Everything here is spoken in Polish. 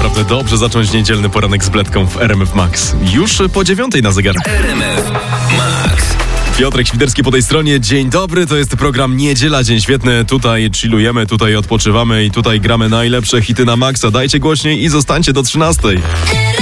naprawdę dobrze zacząć niedzielny poranek z Bledką w RMF Max. Już po 9:00 na zegarach. RMF Max. Piotrek Świderski po tej stronie. Dzień dobry, to jest program Niedziela, Dzień Świetny. Tutaj chillujemy, tutaj odpoczywamy i tutaj gramy najlepsze hity na maksa. Dajcie głośniej i zostańcie do 13:00.